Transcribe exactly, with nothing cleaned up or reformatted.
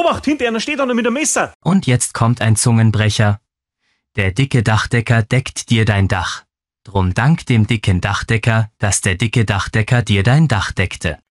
Obacht, hinter einer steht einer mit einem Messer. Und jetzt kommt ein Zungenbrecher. Der dicke Dachdecker deckt dir dein Dach. Drum dank dem dicken Dachdecker, dass der dicke Dachdecker dir dein Dach deckte.